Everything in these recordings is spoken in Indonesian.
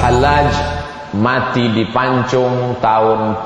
Al-Hallaj mati di Pancung tahun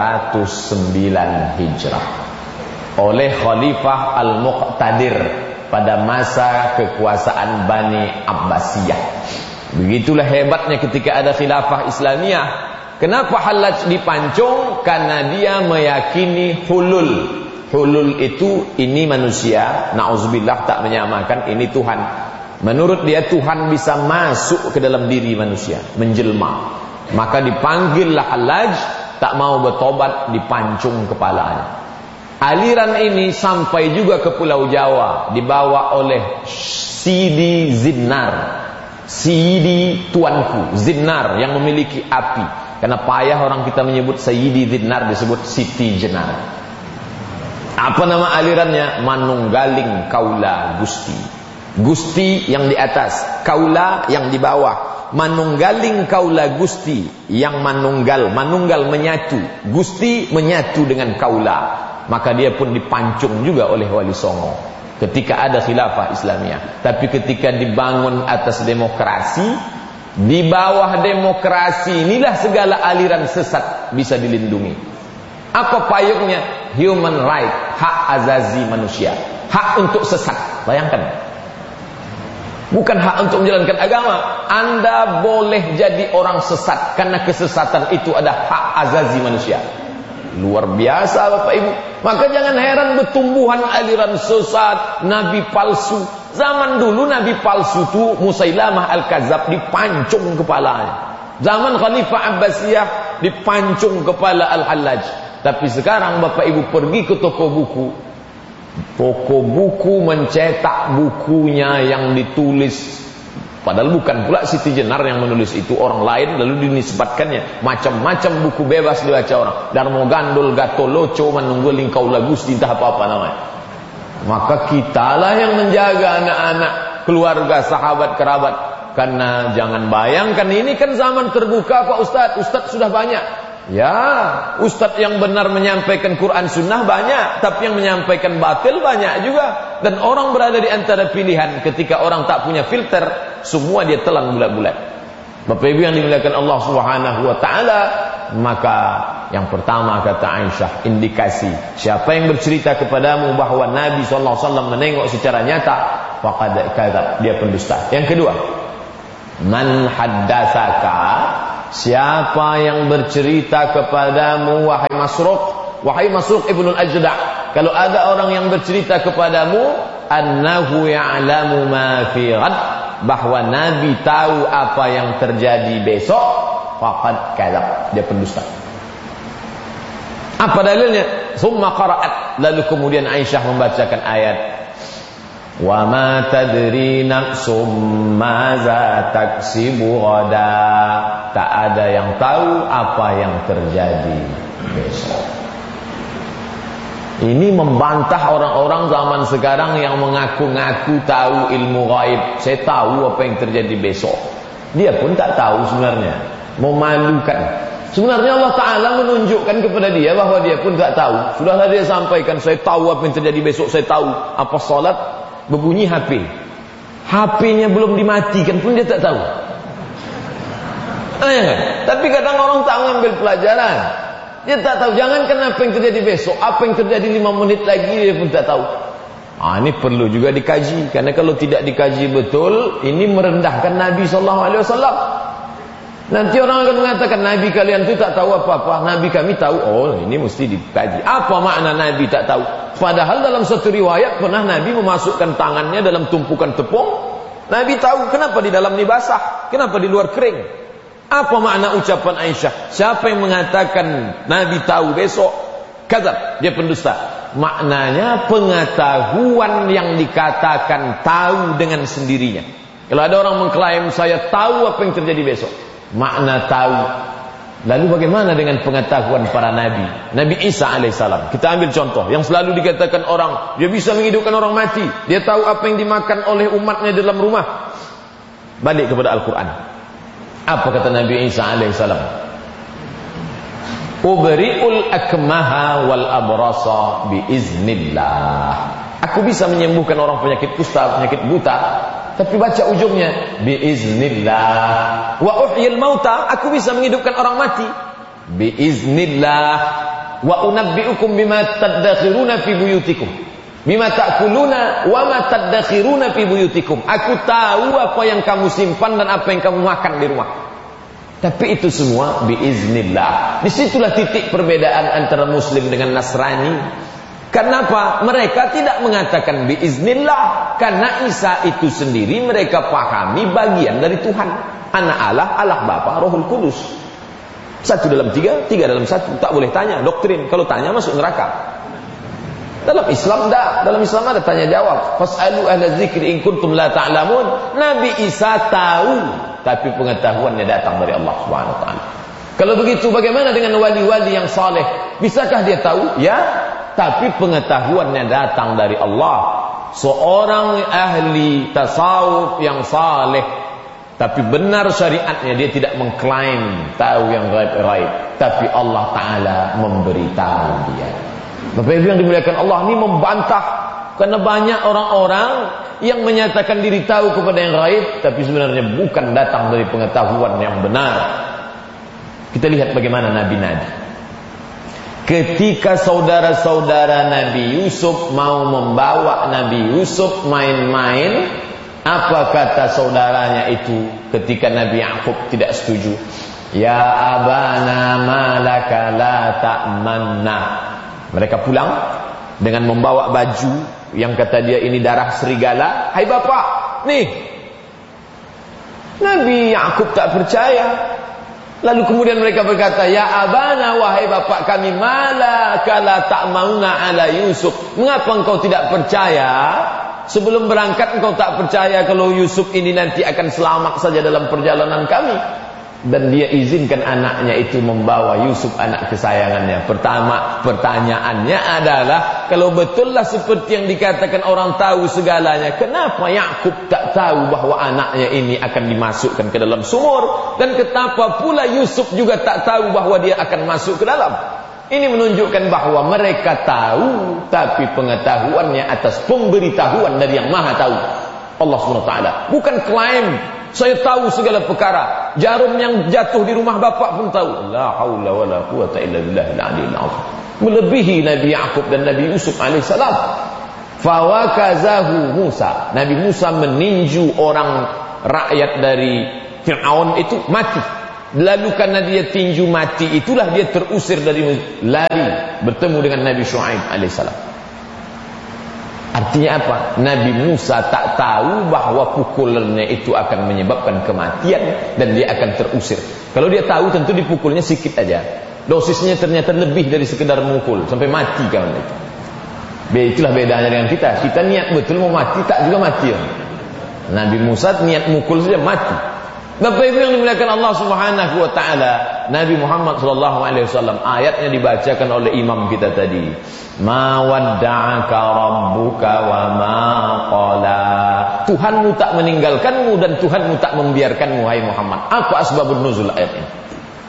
309 Hijrah oleh Khalifah Al-Muqtadir pada masa kekuasaan Bani Abbasiyah. Begitulah hebatnya ketika ada khilafah Islamiyah. Kenapa Hallaj di Pancung? Karena dia meyakini hulul. Hulul itu ini manusia, na'udzubillah, tak menyamakan ini Tuhan. Menurut dia Tuhan bisa masuk ke dalam diri manusia, menjelma. Maka dipanggillah Hallaj, tak mau bertobat, dipancung kepalanya. Aliran ini sampai juga ke Pulau Jawa, dibawa oleh Sidi Zinnar, Sidi tuanku Zinnar yang memiliki api. Karena payah orang kita menyebut Sayyidi Zinnar, disebut Siti Jenar. Apa nama alirannya? Manunggaling Kaula Gusti. Gusti yang di atas, Kaula yang di bawah. Manunggaling Kaula Gusti, yang manunggal menyatu, Gusti menyatu dengan Kaula. Maka dia pun dipancung juga oleh Wali Songo ketika ada khilafah Islamiyah. Tapi ketika dibangun atas demokrasi, di bawah demokrasi inilah segala aliran sesat bisa dilindungi. Apa payungnya? Human right, hak azazi manusia, hak untuk sesat. Bayangkan, bukan hak untuk menjalankan agama. Anda boleh jadi orang sesat, karena kesesatan itu ada hak azazi manusia. Luar biasa Bapak Ibu. Maka jangan heran bertumbuhan aliran sesat, nabi palsu. Zaman dulu nabi palsu itu Musailamah Al-Kadzab dipancung kepalanya. Zaman Khalifah Abbasiyah dipancung kepala Al-Hallaj. Tapi sekarang Bapak Ibu pergi ke toko buku, toko buku mencetak bukunya yang ditulis, padahal bukan pula Siti Jenar yang menulis itu, orang lain, lalu dinisbatkannya macam-macam buku bebas dibaca orang. Darmo Gandul, Gatoloco, Manunggaling Kaula Gusti, entah apa-apa namanya. Maka kitalah yang menjaga anak-anak, keluarga, sahabat, kerabat. Karena jangan bayangkan, ini kan zaman terbuka Pak Ustadz. Ustadz sudah banyak. Ya, Ustadz yang benar menyampaikan Quran Sunnah banyak, tapi yang menyampaikan batil banyak juga. Dan orang berada di antara pilihan. Ketika orang tak punya filter, semua dia telan bulat-bulat. Bapak Ibu yang dimuliakan Allah Subhanahu wa taala, maka yang pertama kata Aisyah, indikasi siapa yang bercerita kepadamu bahwa Nabi SAW menengok secara nyata, faqad kadzab, dia pendusta. Yang kedua, man haddatsaka, siapa yang bercerita kepadamu wahai Masruq ibnul Ajda', kalau ada orang yang bercerita kepadamu annahu ya'lamu ma fi ghad, bahwa Nabi tahu apa yang terjadi besok, faqad kadzab, dia pendusta. Apa dalilnya? Summa qara'at, lalu kemudian Aisyah membacakan ayat, wa ma tadri nafsum maza taksibu ghada, tak ada yang tahu apa yang terjadi besok. Ini membantah orang-orang zaman sekarang yang mengaku-ngaku tahu ilmu gaib. Saya tahu apa yang terjadi besok. Dia pun tak tahu sebenarnya. Memalukan. Sebenarnya Allah Ta'ala menunjukkan kepada dia bahwa dia pun tak tahu. Sudahlah dia sampaikan, saya tahu apa yang terjadi besok, saya tahu. Apa salat? Berbunyi HP. HP-nya belum dimatikan pun dia tak tahu. Ya kan? Tapi kadang orang tak mengambil pelajaran. Dia tak tahu. Jangankan apa yang terjadi besok, apa yang terjadi 5 menit lagi dia pun tak tahu. Ini perlu juga dikaji. Karena kalau tidak dikaji betul, ini merendahkan Nabi SAW. Nanti orang akan mengatakan, Nabi kalian itu tak tahu apa-apa, Nabi kami tahu. Oh, ini mesti dikaji. Apa makna Nabi tak tahu? Padahal dalam satu riwayat pernah Nabi memasukkan tangannya dalam tumpukan tepung. Nabi tahu. Kenapa di dalam ini basah? Kenapa di luar kering? Apa makna ucapan Aisyah? Siapa yang mengatakan Nabi tahu besok, kadzab, dia pendusta. Maknanya pengetahuan yang dikatakan tahu dengan sendirinya. Kalau ada orang mengklaim saya tahu apa yang terjadi besok, makna tahu. Lalu bagaimana dengan pengetahuan para nabi? Nabi Isa alaihissalam, kita ambil contoh yang selalu dikatakan orang, dia bisa menghidupkan orang mati, dia tahu apa yang dimakan oleh umatnya dalam rumah. Balik kepada Al-Quran. Apa kata Nabi Isa alaihissalam? Ubri'ul akmaha wal abrasa biiznillah. Aku bisa menyembuhkan orang penyakit kusta, penyakit buta Tapi baca ujungnya biiznillah. Wa uhyil mauta, aku bisa menghidupkan orang mati. Biiznillah. Wa unabbiukum bima tadakhiruna fi buyutikum. Bima ta'kuluna wa ma tadakhiruna fi buyutikum. Aku tahu apa yang kamu simpan dan apa yang kamu makan di rumah. Tapi itu semua biiznillah. Disitulah titik perbedaan antara Muslim dengan Nasrani. Kenapa? Mereka tidak mengatakan biiznillah, karena Isa itu sendiri mereka pahami bagian dari Tuhan. Anak Allah, Allah Bapa, Rohul Kudus. Satu dalam tiga, tiga dalam satu. Tak boleh tanya, doktrin. Kalau tanya masuk neraka. Dalam Islam tak. Dalam Islam ada tanya jawab. Fas'alu ahla dzikri in kuntum la ta'lamun. Nabi Isa tahu, tapi pengetahuannya datang dari Allah Subhanahu wa taala. Kalau begitu bagaimana dengan wali-wali yang saleh? Bisakah dia tahu? Ya, tapi pengetahuannya datang dari Allah. Seorang ahli tasawuf yang saleh, tapi benar syariatnya, dia tidak mengklaim tahu yang gaib-gaib, tapi Allah Ta'ala memberitahu dia. Bapak Ibu yang dimuliakan Allah, ini membantah. Karena banyak orang-orang yang menyatakan diri tahu kepada yang gaib, tapi sebenarnya bukan datang dari pengetahuan yang benar. Kita lihat bagaimana Nabi-Nabi. Ketika saudara-saudara Nabi Yusuf mau membawa Nabi Yusuf main-main, apa kata saudaranya itu ketika Nabi Yakub tidak setuju? Ya abana malaka la ta'manna. Mereka pulang dengan membawa baju yang kata dia ini darah serigala. Hai bapak, nih. Nabi Yakub tak percaya. Lalu kemudian mereka berkata, ya abana, wahai bapak kami, malaka la ta'mauna ala Yusuf. Mengapa engkau tidak percaya? Sebelum berangkat engkau tak percaya kalau Yusuf ini nanti akan selamat saja dalam perjalanan kami. Dan dia izinkan anaknya itu membawa Yusuf, anak kesayangannya. Pertama, pertanyaannya adalah, kalau betullah seperti yang dikatakan orang tahu segalanya, kenapa Yakub tak tahu bahwa anaknya ini akan dimasukkan ke dalam sumur? Dan kenapa pula Yusuf juga tak tahu bahwa dia akan masuk ke dalam? Ini menunjukkan bahwa mereka tahu, tapi pengetahuannya atas pemberitahuan dari yang Maha Tahu, Allah SWT. Bukan klaim saya tahu segala perkara. Jarum yang jatuh di rumah bapak pun tahu. La haula wala quwata illa billahil aliyil azim. Melebihi Nabi Yakub dan Nabi Yusuf alaihissalam. Fawakazahu Musa. Nabi Musa meninju orang rakyat dari Fir'aun itu mati. Lalu karena dia tinju mati, itulah dia terusir dari lari bertemu dengan Nabi Shu'aib alaihissalam. Artinya apa? Nabi Musa tak tahu bahwa pukulannya itu akan menyebabkan kematian dan dia akan terusir. Kalau dia tahu tentu dipukulnya sedikit aja. Dosisnya ternyata lebih dari sekedar mukul sampai mati kawan itu. Itulah bedanya dengan kita. Kita niat betul mau mati, tak juga mati. Nabi Musa niat mukul saja mati. Bapak Ibu yang dimuliakan Allah Subhanahu wa taala, Nabi Muhammad sallallahu alaihi wasallam, ayatnya dibacakan oleh imam kita tadi. Ma wadda'aka rabbuka wa ma qala. Tuhanmu tak meninggalkanmu dan Tuhanmu tak membiarkanmu, hai Muhammad. Apa asbabun nuzul ayat ini?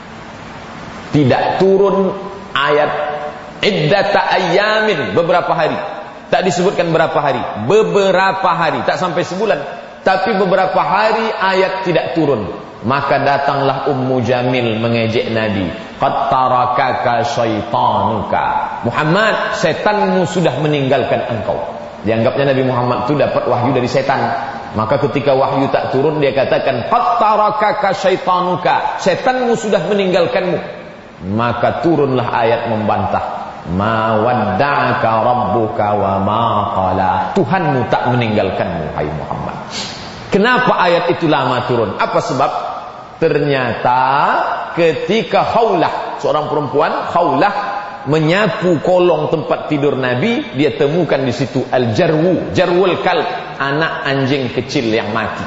Tidak turun ayat iddata ayyamin, beberapa hari. Tak disebutkan berapa hari, beberapa hari, tak sampai sebulan. Tapi beberapa hari ayat tidak turun. Maka datanglah Ummu Jamil mengejek Nabi. Qad tarakaka syaitanuka. Muhammad, setanmu sudah meninggalkan engkau. Dianggapnya Nabi Muhammad itu dapat wahyu dari setan. Maka ketika wahyu tak turun, dia katakan qad tarakaka syaitanuka. Setanmu sudah meninggalkanmu. Maka turunlah ayat membantah. Ma wadda'aka rabbuka wa ma qala. Tuhanmu tak meninggalkanmu, hai Muhammad. Kenapa ayat itu lama turun? Apa sebab? Ternyata ketika Khawlah, seorang perempuan, Khawlah menyapu kolong tempat tidur Nabi, dia temukan di situ al-jarwu, jarwul kalb, anak anjing kecil yang mati.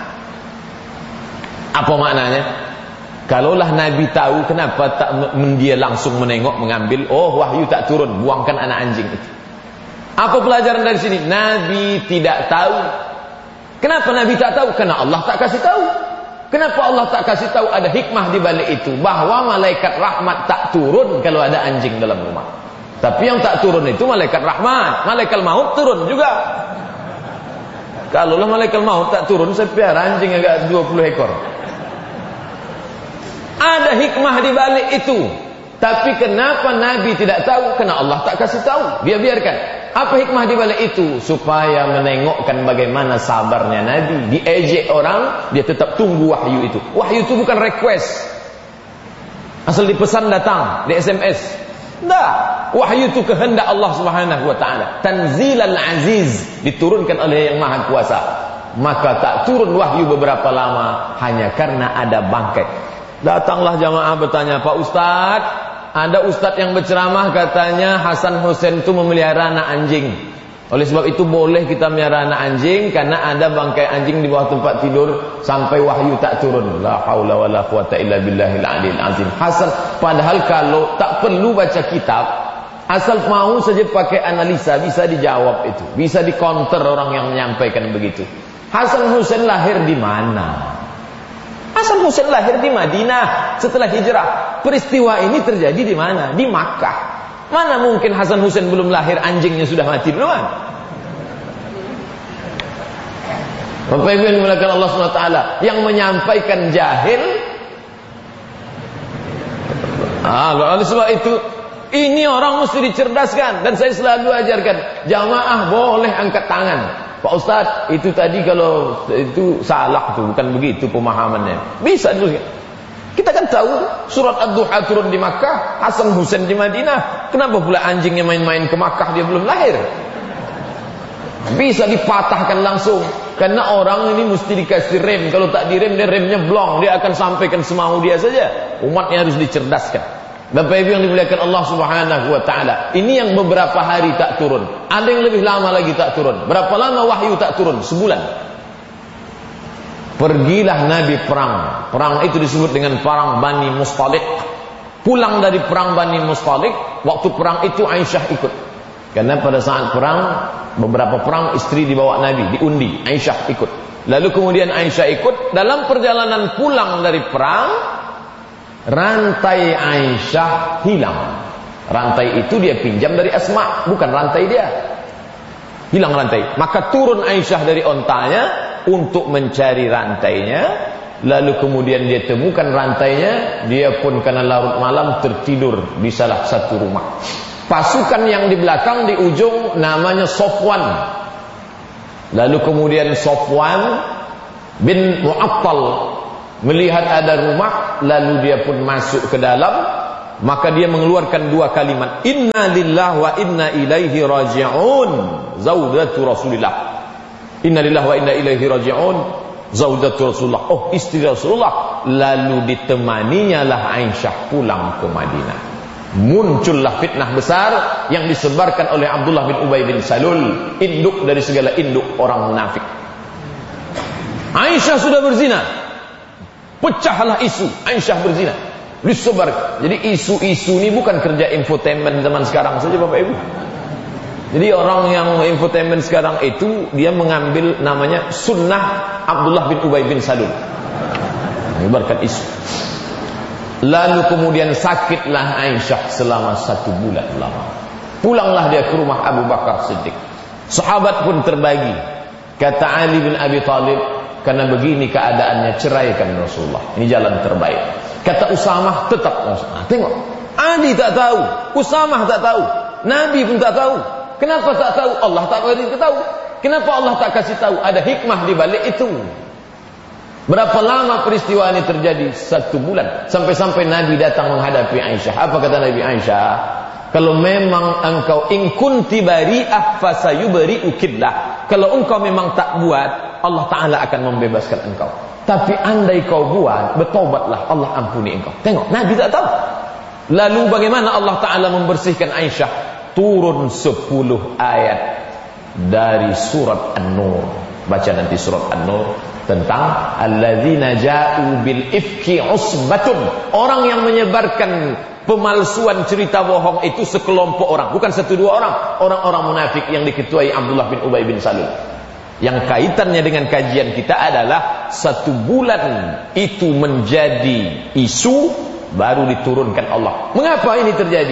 Apa maknanya? Kalaulah Nabi tahu, kenapa tak dia langsung menengok, mengambil? Oh, wahyu tak turun, buangkan anak anjing itu. Apa pelajaran dari sini? Nabi tidak tahu. Kenapa Nabi tak tahu? Karena Allah tak kasih tahu. Kenapa Allah tak kasih tahu? Ada hikmah di balik itu, bahwa malaikat rahmat tak turun kalau ada anjing dalam rumah. Tapi yang tak turun itu malaikat rahmat. Malaikat maut turun juga. Kalaulah malaikat maut tak turun, saya piara anjing agak 20 ekor. Ada hikmah di balik itu. Tapi kenapa Nabi tidak tahu? Karena Allah tak kasih tahu. Dia biarkan. Apa hikmah di balik itu? Supaya menengokkan bagaimana sabarnya Nabi. Diejek orang, dia tetap tunggu wahyu itu. Wahyu itu bukan request. Asal dipesan datang, di SMS. Tidak. Wahyu itu kehendak Allah Subhanahu wa taala. Tanzilal aziz, diturunkan oleh Yang Maha Kuasa. Maka tak turun wahyu beberapa lama hanya karena ada bangkai. Datanglah jamaah bertanya, "Pak Ustaz, ada ustaz yang berceramah katanya Hasan Hussein itu memelihara anak anjing. Oleh sebab itu boleh kita melihara anak anjing karena ada bangkai anjing di bawah tempat tidur sampai wahyu tak turun." La haula wala quwata illa billahil aliyil azim. Hasan, padahal kalau tak perlu baca kitab, asal mau saja pakai analisa bisa dijawab itu. Bisa dikonter orang yang menyampaikan begitu. Hasan Hussein lahir di mana? Hasan Hussein lahir di Madinah setelah hijrah. Peristiwa ini terjadi di mana? Di Makkah. Mana mungkin Hasan Hussein belum lahir anjingnya sudah mati duluan? Bapak Ibu yang dimuliakan Allah SWT, yang menyampaikan jahil. Oleh sebab itu, ini orang mesti dicerdaskan. Dan saya selalu ajarkan, jamaah boleh angkat tangan. Pak Ustaz, itu tadi kalau itu salah tuh, bukan begitu pemahamannya. Bisa dulu. Kita kan tahu surat Ad-Duha turun di Makkah, Hasan Hussein di Madinah. Kenapa pula anjingnya main-main ke Makkah, dia belum lahir? Bisa dipatahkan langsung. Karena orang ini mesti dikasih rem. Kalau tak direm, dia remnya blong. Dia akan sampaikan semau dia saja. Umatnya harus dicerdaskan. Bapak Ibu yang dimuliakan Allah Subhanahu wa taala. Ini yang beberapa hari tak turun. Ada yang lebih lama lagi tak turun. Berapa lama wahyu tak turun? Sebulan. Pergilah Nabi perang. Perang itu disebut dengan perang Bani Mustaliq. Pulang dari perang Bani Mustaliq, waktu perang itu Aisyah ikut. Karena pada saat perang, beberapa perang istri dibawa Nabi, diundi, Aisyah ikut. Lalu kemudian Aisyah ikut. Dalam perjalanan pulang dari perang, rantai Aisyah hilang. Rantai itu dia pinjam dari Asma, bukan rantai dia. Hilang rantai. Maka turun Aisyah dari ontanya untuk mencari rantainya. Lalu kemudian dia temukan rantainya. Dia pun karena larut malam tertidur di salah satu rumah. Pasukan yang di belakang di ujung namanya Sofwan. Lalu kemudian Sofwan bin Mu'attal melihat ada rumah, lalu dia pun masuk ke dalam. Maka dia mengeluarkan dua kalimat, inna lillahi wa inna ilaihi raji'un, zaudatu Rasulillah. Inna lillahi wa inna ilaihi raji'un, zaudatu Rasulullah. Oh, istri Rasulullah. Lalu ditemaninya lah Aisyah pulang ke Madinah. Muncullah fitnah besar yang disebarkan oleh Abdullah bin Ubay bin Salul, induk dari segala induk orang munafik. Aisyah sudah berzina. Pecahlah isu Aisyah berzina, disebar. Jadi isu-isu ini bukan kerja infotainment zaman sekarang saja Bapak Ibu. Jadi orang yang infotainment sekarang itu dia mengambil namanya sunnah Abdullah bin Ubay bin Salul, menyebarkan isu. Lalu kemudian sakitlah Aisyah selama 1 bulan lama. Pulanglah dia ke rumah Abu Bakar Siddiq. Sahabat pun terbagi. Kata Ali bin Abi Thalib, karena begini keadaannya, ceraikan Rasulullah. Ini jalan terbaik. Kata Usamah, tetap Rasulullah. Tengok, Ali tak tahu, Usamah tak tahu, Nabi pun tak tahu. Kenapa tak tahu? Allah tak beri tahu. Kenapa Allah tak kasih tahu? Ada hikmah di balik itu. Berapa lama peristiwa ini terjadi? 1 bulan. Sampai-sampai Nabi datang menghadapi Aisyah. Apa kata Nabi Aisyah? Kalau memang engkau in kunti bari'ah fasayubari'ukillah. Kalau engkau memang tak buat, Allah Ta'ala akan membebaskan engkau. Tapi andai kau buat, bertobatlah, Allah ampuni engkau. Tengok, Nabi tak tahu. Lalu bagaimana Allah Ta'ala membersihkan Aisyah? Turun 10 ayat dari surat An-Nur. Baca nanti surat An-Nur tentang alladzina ja'u bil ifki usbatun. Orang yang menyebarkan pemalsuan cerita bohong itu sekelompok orang, bukan 1-2 orang. Orang-orang munafik yang diketuai Abdullah bin Ubay bin Salul. Yang kaitannya dengan kajian kita adalah 1 bulan itu menjadi isu, baru diturunkan Allah. Mengapa ini terjadi?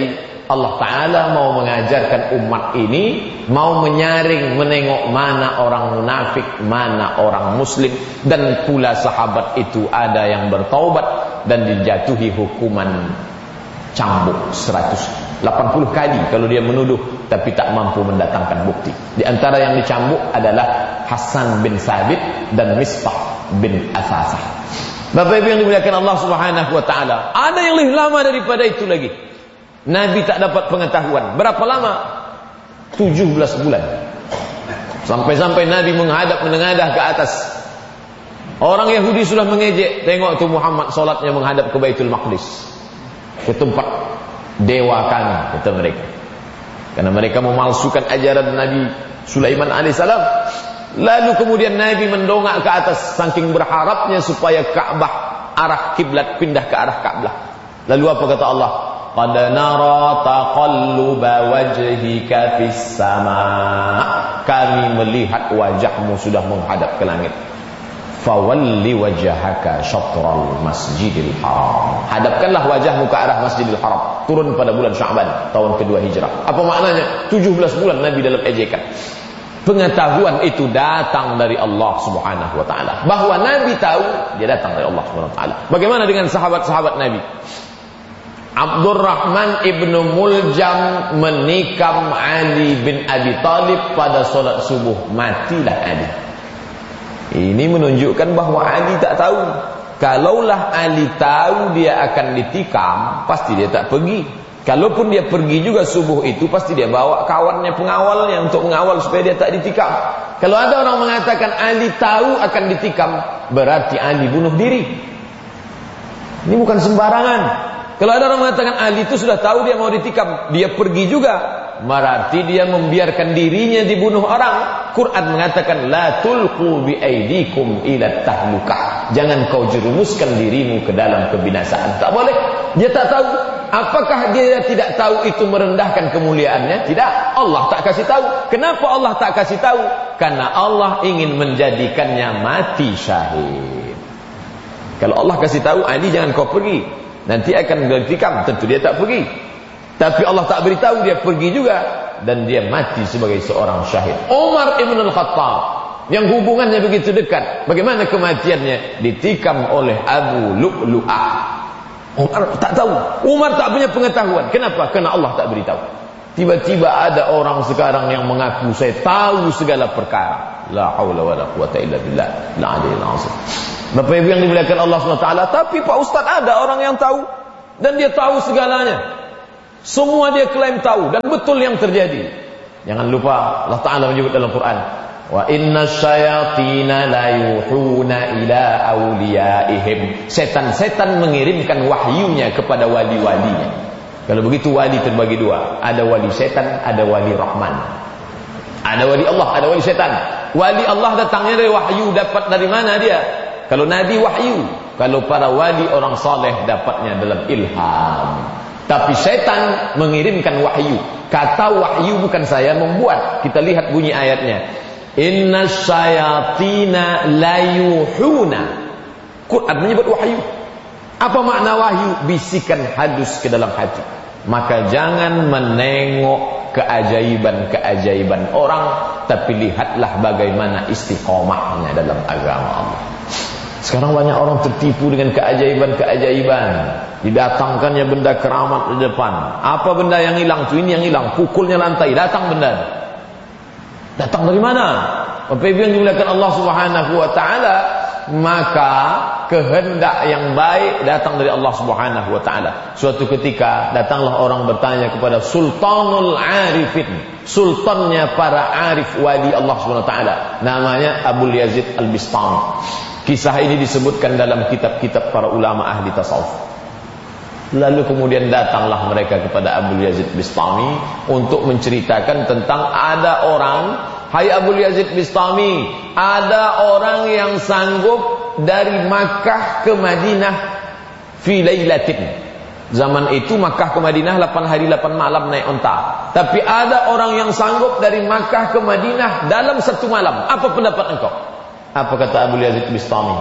Allah Ta'ala mau mengajarkan umat ini, mau menyaring, menengok mana orang munafik, mana orang muslim. Dan pula sahabat itu ada yang bertaubat dan dijatuhi hukuman cambuk 180 kali kalau dia menuduh tapi tak mampu mendatangkan bukti. Di antara yang dicambuk adalah Hasan bin Sabit dan Mistah bin Asasah. Bapak Ibu yang dimuliakan Allah Subhanahu wa taala, ada yang lebih lama daripada itu lagi. Nabi tak dapat pengetahuan. Berapa lama? 17 bulan. Sampai-sampai Nabi menengadah ke atas. Orang Yahudi sudah mengejek, tengok tu Muhammad solatnya menghadap ke Baitul Maqdis, ke tempat dewa kami, kata mereka. Karena mereka memalsukan ajaran Nabi Sulaiman alaihissalam. Lalu kemudian Nabi mendongak ke atas saking berharapnya supaya Ka'bah arah kiblat pindah ke arah Ka'bah. Lalu apa kata Allah? Qad nara taqalluba wajhika fis sama'. Kami melihat wajahmu sudah menghadap ke langit. Fawalli wajhaka syatral masjidil haram. Hadapkanlah wajahmu ke arah Masjidil Haram. Turun pada bulan Sya'ban tahun kedua Hijrah. Apa maknanya? 17 bulan Nabi dalam ejekan. Pengetahuan itu datang dari Allah Subhanahu wa taala. Bahwa Nabi tahu, dia datang dari Allah Subhanahu wa taala. Bagaimana dengan sahabat-sahabat Nabi? Abdurrahman ibnu Muljam menikam Ali bin Abi Thalib pada solat subuh. Matilah Ali. Ini menunjukkan bahwa Ali tak tahu. Kalaulah Ali tahu dia akan ditikam, pasti dia tak pergi. Kalaupun dia pergi juga subuh itu, pasti dia bawa kawannya pengawalnya untuk mengawal supaya dia tak ditikam. Kalau ada orang mengatakan Ali tahu akan ditikam, berarti Ali bunuh diri. Ini bukan sembarangan. Kalau ada orang mengatakan Ali itu sudah tahu dia mau ditikam, dia pergi juga, berarti dia membiarkan dirinya dibunuh orang. Quran mengatakan la tulqu bi aidikum ila tahlukah. Jangan kau jerumuskan dirimu ke dalam kebinasaan. Tak boleh. Dia tak tahu. Apakah dia tidak tahu itu merendahkan kemuliaannya? Tidak. Allah tak kasih tahu. Kenapa Allah tak kasih tahu? Karena Allah ingin menjadikannya mati syahid. Kalau Allah kasih tahu, Ali jangan kau pergi, nanti akan ditikam, tentu dia tak pergi. Tapi Allah tak beritahu, dia pergi juga, dan dia mati sebagai seorang syahid. Umar ibn al-Khattab yang hubungannya begitu dekat, bagaimana kematiannya? Ditikam oleh Abu Lu'lu'ah. Umar tak tahu. Umar tak punya pengetahuan. Kenapa? Karena Allah tak beritahu. Tiba-tiba ada orang sekarang yang mengaku saya tahu segala perkara. La haula wala quwata illa billah. La adil azim. Bapak Ibu yang dimuliakan Allah SWT. Tapi Pak Ustaz, ada orang yang tahu dan dia tahu segalanya. Semua dia klaim tahu dan betul yang terjadi. Jangan lupa Allah Ta'ala menyebut dalam Quran, wa inna syayatina la yuhuna ila awliyaihim. Setan-setan mengirimkan wahyunya kepada wali-walinya. Kalau begitu wali terbagi dua. Ada wali setan, ada wali Rahman. Ada wali Allah, ada wali setan. Wali Allah datangnya dari wahyu. Dapat dari mana dia? Kalau Nabi wahyu. Kalau para wali orang saleh dapatnya dalam ilham. Tapi setan mengirimkan wahyu. Kata wahyu bukan saya membuat. Kita lihat bunyi ayatnya. Inna syayatina layuhuna. Quran menyebut wahyu. Apa makna wahyu? Bisikan hadus ke dalam hati. Maka jangan menengok keajaiban-keajaiban orang, tapi lihatlah bagaimana istiqomahnya dalam agama Allah. Sekarang banyak orang tertipu dengan keajaiban-keajaiban. Didatangkannya benda keramat di depan. Apa benda yang hilang? Itu ini yang hilang. Pukulnya lantai, datang benda. Datang dari mana? Bapak Ibu yang dimuliakan Allah Subhanahu wa taala, maka kehendak yang baik datang dari Allah Subhanahu wa taala. Suatu ketika datanglah orang bertanya kepada Sultanul Arifin, sultannya para arif wali Allah Subhanahu wa taala, namanya Abul Yazid Al-Bistami. Kisah ini disebutkan dalam kitab-kitab para ulama ahli tasawuf. Lalu kemudian datanglah mereka kepada Abul Yazid Bistami untuk menceritakan tentang ada orang, hai Abul Yazid Bistami, ada orang yang sanggup dari Makkah ke Madinah fi lailatin. Zaman itu Makkah ke Madinah 8 hari 8 malam naik unta. Tapi ada orang yang sanggup dari Makkah ke Madinah dalam 1 malam. Apa pendapat engkau? Apa kata Abul Yazid Bistami?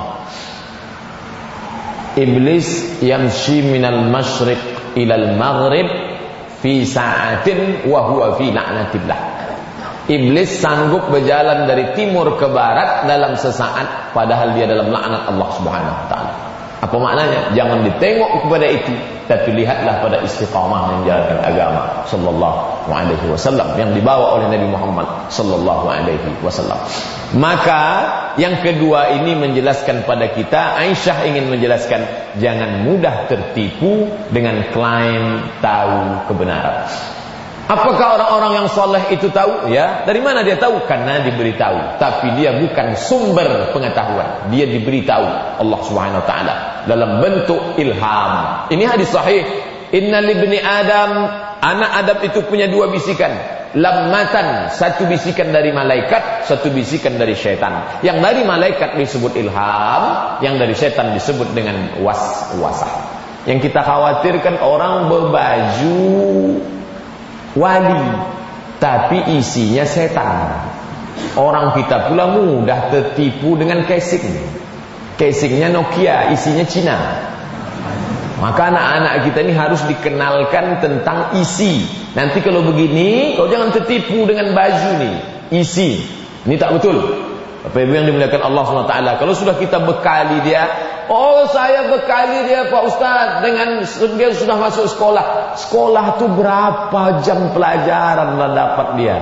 Iblis yamshi minal masyriq ilal maghrib fi sa'atin wa huwa fi la'natillah. Iblis sanggup berjalan dari timur ke barat dalam sesaat padahal dia dalam laknat Allah Subhanahu wa taala. Apa maknanya? Jangan ditengok kepada itu, tapi lihatlah pada istiqamah menjalankan agama sallallahu alaihi wasallam yang dibawa oleh Nabi Muhammad sallallahu alaihi wasallam. Maka yang kedua ini menjelaskan pada kita, Aisyah ingin menjelaskan jangan mudah tertipu dengan klaim tahu kebenaran. Apakah orang-orang yang soleh itu tahu? Ya, dari mana dia tahu? Karena diberitahu. Tapi dia bukan sumber pengetahuan. Dia diberitahu Allah Subhanahu Wa Taala dalam bentuk ilham. Ini hadis sahih. Inna libni Adam, anak Adam itu punya dua bisikan. Lammatan, satu bisikan dari malaikat, satu bisikan dari syaitan. Yang dari malaikat disebut ilham, yang dari syaitan disebut dengan waswasah. Yang kita khawatirkan orang berbaju wali tapi isinya setan. Orang kita pula mudah tertipu dengan casingnya Nokia, isinya Cina. Maka anak-anak kita ini harus dikenalkan tentang isi. Nanti kalau begini, kau jangan tertipu dengan baju nih, isi. Ini tak betul. Bapak Ibu yang dimuliakan Allah SWT, kalau sudah kita bekali dia, oh saya bekali dia Pak Ustaz, dengan dia sudah masuk sekolah. Sekolah itu berapa jam pelajaran lah dapat dia.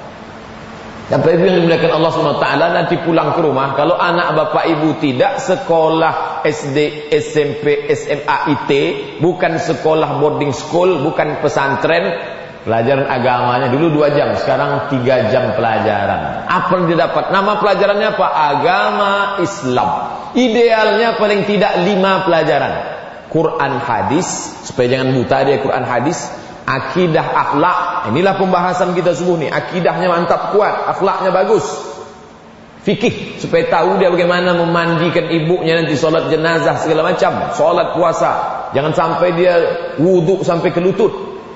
Bapak Ibu yang dimuliakan Allah SWT, nanti pulang ke rumah, kalau anak Bapak Ibu tidak sekolah SD, SMP, SMA, IT, bukan sekolah boarding school, bukan pesantren, pelajaran agamanya dulu 2 jam, sekarang 3 jam pelajaran. Apa yang dia dapat? Nama pelajarannya apa? Agama Islam. Idealnya paling tidak 5 pelajaran. Quran hadis, supaya jangan buta dia Quran hadis. Akidah akhlak. Inilah pembahasan kita subuh nih. Akidahnya mantap kuat, akhlaknya bagus. Fikih, supaya tahu dia bagaimana memandikan ibunya nanti, solat jenazah segala macam, solat puasa. Jangan sampai dia wudhu sampai ke lutut.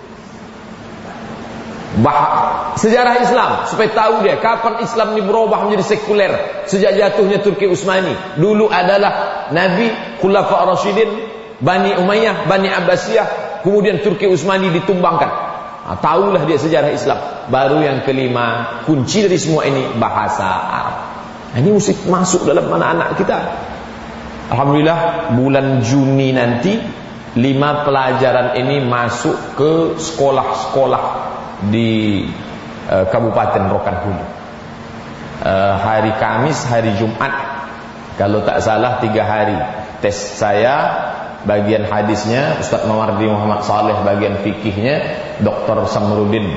Sejarah Islam, supaya tahu dia kapan Islam ini berubah menjadi sekuler. Sejak jatuhnya Turki Utsmani, dulu adalah Nabi, Khulafa Rasyidin, Bani Umayyah, Bani Abbasiyah, kemudian Turki Utsmani ditumbangkan. Tahulah dia sejarah Islam. Baru yang kelima, kunci dari semua ini bahasa Arab. Ini mesti masuk dalam anak-anak kita. Alhamdulillah bulan Juni nanti 5 pelajaran ini masuk ke sekolah-sekolah di Kabupaten Rokan Hulu. Hari Kamis, hari Jumat, kalau tak salah 3 hari. Tes saya, bagian hadisnya Ustaz Mawardi Muhammad Saleh, bagian fikihnya Dr. Samrudin